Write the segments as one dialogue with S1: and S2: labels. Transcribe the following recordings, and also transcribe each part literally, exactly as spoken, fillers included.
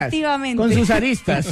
S1: Negativamente.
S2: Con sus aristas.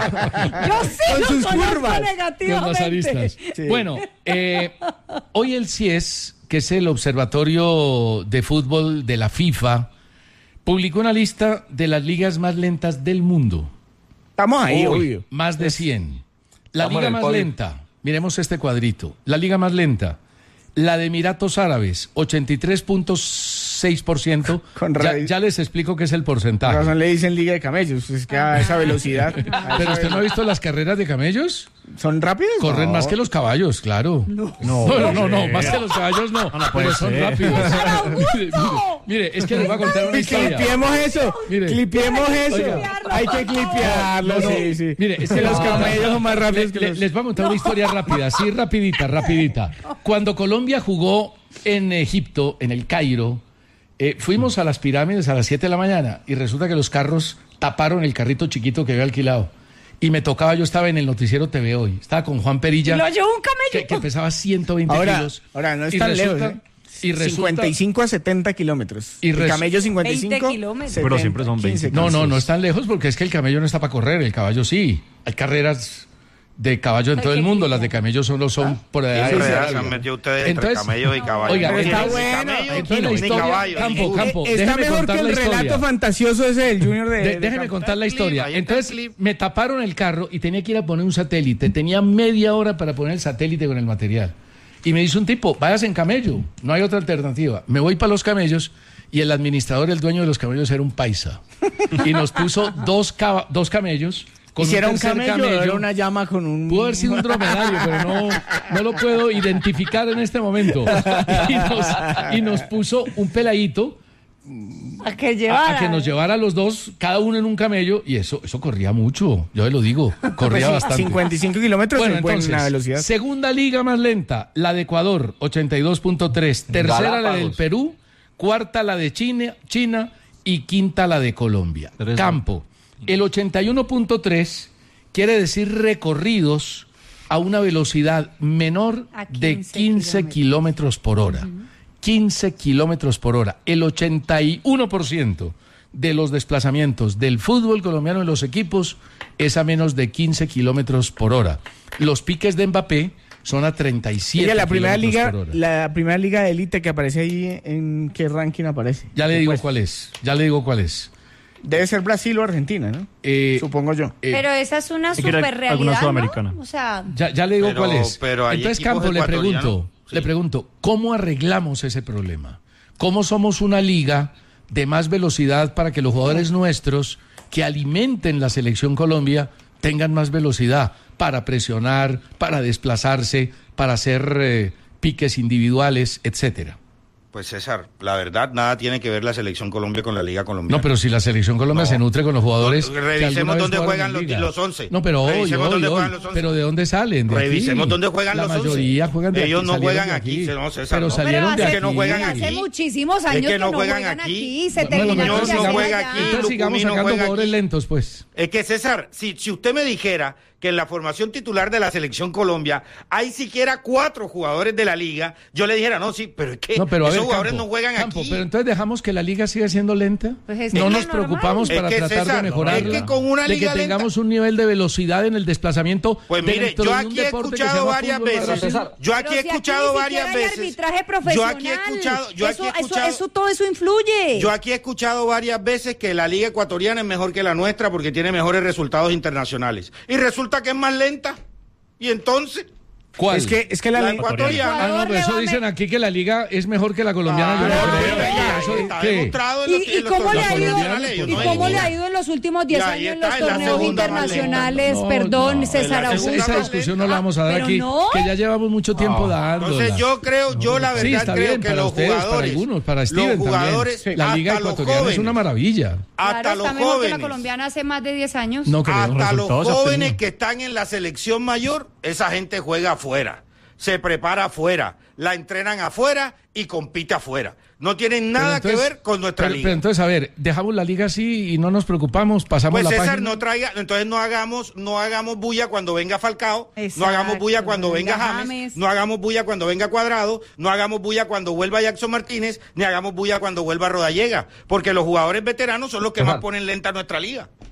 S1: Yo sí
S2: con
S1: lo
S2: sus
S1: conozco
S2: curvas.
S1: negativamente.
S3: Con las aristas.
S2: Sí.
S3: Bueno, eh, hoy el C I E S, que es el Observatorio de Fútbol de la FIFA, publicó una lista de las ligas más lentas del mundo.
S2: Estamos ahí,
S3: Uy,
S2: obvio.
S3: Más de cien. La
S4: Estamos en
S3: liga
S4: el
S3: más
S4: podio.
S3: lenta, miremos este cuadrito. La liga más lenta, la de Emiratos Árabes, ochenta y tres punto seis por ciento.
S2: Con
S3: Ya,
S2: raíz-
S3: ya les explico qué es el
S2: Por
S3: porcentaje.
S2: razón le dicen liga de camellos, es que a esa velocidad. a esa
S3: Pero usted no ha
S2: ve-
S3: visto las carreras de camellos.
S2: ¿Son rápidos?
S3: Corren
S2: No.
S3: más que los caballos, claro. No, no, no, no, más que los caballos no, pero son rápidos. mire, mire, mire, es que les voy a contar una
S2: Y
S3: historia.
S2: clipiemos eso,
S3: Mire.
S2: clipiemos eso.
S3: Oiga.
S2: Hay que clipearlo,
S3: No, no.
S2: sí, sí.
S3: Mire, es
S2: que
S3: que
S2: los
S3: les voy a
S2: camellos
S3: contar-
S2: son más rápidos
S3: le-
S2: que
S3: le-
S2: los...
S3: Les voy a contar una historia rápida, sí, rapidita, rapidita. Cuando Colombia jugó en Egipto, en el Cairo, eh, fuimos a las pirámides a las siete de la mañana y resulta que los carros taparon el carrito chiquito que había alquilado. Y me tocaba, yo estaba en el noticiero T V Hoy, estaba con Juan Perilla,
S1: Lo llevó un camello.
S3: que, que pesaba ciento veinte
S2: Ahora,
S3: kilos.
S2: ahora no es
S3: Y
S2: tan
S3: resulta-
S2: lejos, ¿eh?
S3: Y resulta,
S2: cincuenta y cinco a setenta kilómetros.
S3: Y
S2: el
S3: resu-
S2: camello cincuenta y cinco.
S1: veinte kilómetros.
S2: setenta,
S4: Pero siempre son
S2: quince.
S4: veinte.
S3: No, no, no es tan lejos porque es que el camello no está para correr, el caballo sí. Hay carreras de caballo en
S1: Ay,
S3: todo el
S1: qué
S3: mundo,
S1: lindo.
S3: las de camello solo son por allá.
S5: Qué
S3: de-
S5: enredada se han metido ustedes entre
S3: Entonces-
S5: camellos y caballos.
S3: Oiga,
S5: Ni
S2: está
S5: camello,
S2: bueno,
S5: ni
S3: entonces la
S5: ni
S3: historia-
S5: caballo,
S3: campo,
S5: ni-
S3: campo.
S2: Está
S3: déjeme
S2: mejor
S3: contar
S2: que el
S3: la historia.
S2: relato fantasioso ese del Junior de...
S3: De-
S2: de
S3: déjeme
S2: Campo.
S3: contar la
S5: Ahí está el
S3: historia.
S5: clip, ahí está el
S3: Entonces
S5: clip.
S3: me taparon el carro y tenía que ir a poner un satélite. Tenía media hora para poner el satélite con el material. Y me dice un tipo, vayas en camello, no hay otra alternativa. Me voy para los camellos y el administrador, el dueño de los camellos era un paisa. Y nos puso dos, caba- dos camellos. Con
S2: ¿Hiciera un
S3: tercer
S2: camello o era una llama con un...
S3: Pudo haber sido un dromedario, pero no, no lo puedo identificar en este momento. Y nos, y nos puso un peladito
S1: A que
S3: a,
S1: llevara.
S3: a que nos llevara a los dos, cada uno en un camello, y eso, eso corría mucho, yo le lo digo, corría
S2: Pues sí,
S3: bastante.
S2: cincuenta y cinco kilómetros
S3: Bueno,
S2: es buena
S3: entonces,
S2: velocidad.
S3: segunda liga más lenta, la de Ecuador, ochenta y dos punto tres, tercera la del
S4: Galápagos.
S3: Perú, cuarta la de China, China y quinta la de Colombia.
S4: Tres,
S3: Campo, el ochenta y uno punto tres quiere decir recorridos a una velocidad menor
S1: A
S3: de
S1: quince
S3: quince kilómetros por hora. quince kilómetros por hora. El ochenta y uno por ciento de los desplazamientos del fútbol colombiano en los equipos es a menos de quince kilómetros por hora. Los piques de Mbappé son a treinta y siete
S2: Oiga, la primera
S3: kilómetros
S2: liga,
S3: por hora.
S2: la primera liga de élite que aparece ahí, ¿en qué ranking aparece?
S3: Ya le digo
S2: Pues,
S3: cuál es, ya le digo cuál es.
S2: Debe ser Brasil o Argentina, ¿no?
S3: Eh,
S2: Supongo yo.
S3: eh,
S1: Pero esa es una
S4: Hay que ir a
S1: super realidad,
S4: alguna sudamericana.
S1: ¿no? O sea,
S3: Ya, ya le digo
S5: Pero-
S3: cuál es.
S5: pero hay
S3: Entonces,
S5: equipos
S3: Campo, le
S5: ecuatorianos,
S3: pregunto,
S5: sí.
S3: le pregunto, ¿cómo arreglamos ese problema? ¿Cómo somos una liga de más velocidad para que los jugadores nuestros que alimenten la selección Colombia tengan más velocidad para presionar, para desplazarse, para hacer eh, piques individuales, etcétera?
S5: Pues César, la verdad, nada tiene que ver la selección Colombia con la Liga Colombiana.
S3: No, pero si la selección Colombia
S5: No.
S3: se nutre con los jugadores.
S5: No,
S3: que
S5: revisemos
S3: alguna vez
S5: dónde
S3: jugaron
S5: juegan
S3: en
S5: los-
S3: liga.
S5: los once.
S3: No, pero hoy,
S5: Revisemos
S3: hoy,
S5: dónde
S3: hoy.
S5: juegan los once.
S3: Pero ¿de dónde salen? De
S5: Revisemos
S3: aquí.
S5: dónde juegan
S3: la
S5: los once.
S3: mayoría juegan de
S5: Ellos
S3: aquí,
S5: no
S3: salieron
S5: juegan
S3: de
S5: aquí, no, César,
S3: pero
S5: no.
S3: salieron
S1: pero
S3: de
S1: hace,
S5: que no juegan
S1: hace
S5: aquí.
S1: muchísimos años
S5: Es que no juegan aquí.
S1: Se
S3: Bueno,
S1: terminaron
S3: entonces
S1: de
S5: no
S1: hacer
S5: juega
S1: allá.
S5: aquí.
S3: Entonces sigamos
S5: Lucumí no
S3: sacando
S5: juega
S3: jugadores
S5: aquí.
S3: lentos, pues.
S5: Es que César, si, si usted me dijera que en la formación titular de la selección Colombia hay siquiera cuatro jugadores de la liga, yo le dijera, no, sí, pero es que
S3: No, pero a
S5: esos
S3: ver,
S5: jugadores
S3: Campo,
S5: no juegan
S3: Campo,
S5: aquí.
S3: pero entonces dejamos que la liga siga siendo lenta.
S1: Pues es
S3: no
S1: que
S3: nos
S1: es lo normal.
S3: preocupamos
S5: Es
S3: para
S5: que,
S3: tratar
S5: César,
S3: de mejorarla,
S5: es que con una
S3: de que
S5: liga lenta-
S3: tengamos un nivel de velocidad en el desplazamiento.
S5: Pues mire,
S3: dentro
S5: yo
S3: de un
S5: aquí he
S3: deporte que se
S5: escuchado
S3: llama
S5: varias
S3: fútbol,
S5: veces,
S3: César.
S5: yo aquí
S1: Pero
S5: he
S1: si
S5: escuchado
S1: ni
S5: varias
S1: siquiera hay
S5: veces,
S1: arbitraje
S5: yo
S1: profesional.
S5: aquí he escuchado, yo
S1: eso,
S5: aquí he
S1: eso-
S5: escuchado,
S1: eso- todo eso influye.
S5: yo aquí he escuchado varias veces que la liga ecuatoriana es mejor que la nuestra porque tiene mejores resultados internacionales. Y resulta que es más lenta. ¿Y entonces?
S3: ¿Cuál?
S2: Es que, es que la,
S5: La
S2: li-
S5: ecuatoriana.
S3: Ah, no, pero eso dicen aquí que la liga es mejor que la colombiana.
S5: Ah,
S3: yo no
S5: no,
S3: creo.
S5: pero ya,
S3: Eso-
S5: está
S3: ¿qué?
S5: demostrado en los-
S1: ¿Y, y
S5: en los
S1: cómo le
S5: torneos
S1: ha ido,
S5: internacionales,
S1: y
S5: no
S1: cómo
S5: hay
S1: le ha
S5: ninguna.
S1: ido en los últimos diez
S5: Y ahí
S1: años en
S5: está,
S1: los
S5: en la
S1: torneos
S5: segunda más
S1: internacionales?
S3: lenta. No,
S1: Perdón,
S3: no,
S1: César
S5: en la
S1: Augusto.
S5: segunda
S3: Esa
S5: más
S3: discusión
S5: lenta.
S3: no la vamos a dar
S1: Pero
S3: aquí,
S1: no.
S3: que ya llevamos mucho tiempo dándola.
S5: Entonces yo creo, yo la verdad
S3: Sí, está
S5: creo
S3: bien,
S5: que
S3: para
S5: los
S3: ustedes,
S5: jugadores,
S3: para algunos, para Steven
S5: los jugadores,
S3: también. La liga
S5: hasta los
S3: ecuatoriana es
S5: jóvenes,
S3: una maravilla.
S5: hasta
S1: Claro,
S5: los
S1: está mejor que la
S5: jóvenes,
S1: colombiana hace más de diez años.
S3: No creo.
S5: hasta los
S4: resultados se
S5: jóvenes
S4: obtienen.
S5: que están en la selección mayor, esa gente juega afuera, se prepara afuera, la entrenan afuera y compite afuera. No tienen nada
S3: Pero entonces-
S5: que ver con nuestra
S3: pero,
S5: liga.
S3: pero entonces, a ver, dejamos la liga así y no nos preocupamos, pasamos
S5: Pues
S3: la
S5: César,
S3: página.
S5: no traiga, entonces no hagamos, no hagamos bulla cuando venga Falcao,
S1: Exacto,
S5: no hagamos bulla cuando venga
S1: venga
S5: James,
S1: James.
S5: no hagamos bulla cuando venga Cuadrado, no hagamos bulla cuando vuelva Jackson Martínez, ni hagamos bulla cuando vuelva Rodallega, porque los jugadores veteranos son los que
S3: César.
S5: más ponen lenta nuestra liga.